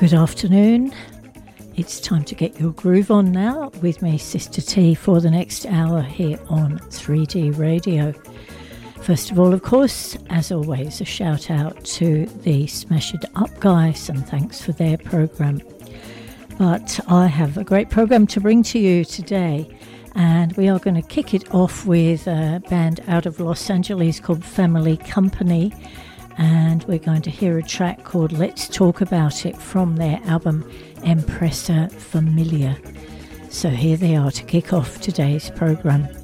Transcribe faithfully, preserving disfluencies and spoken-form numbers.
Good afternoon. It's time to get your groove on now with me, Sister T, for the next hour here on three D Radio. First of all, of course, as always, a shout out to the Smash It Up guys and thanks for their programme. But I have a great programme to bring to you today, and we are going to kick it off with a band out of Los Angeles called Family Company, and we're going to hear a track called Let's Talk About It from their album Empresa Familia. So here they are to kick off today's programme.